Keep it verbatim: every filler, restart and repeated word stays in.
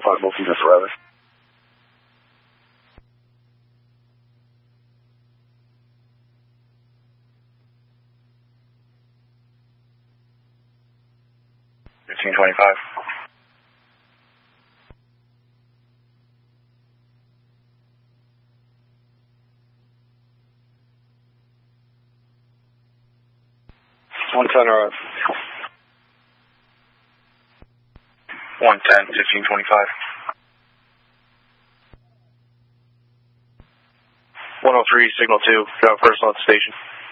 possible from this rather. fifteen twenty-five. one ten or one ten, fifteen twenty-five. one oh three, signal two, got personal at the station.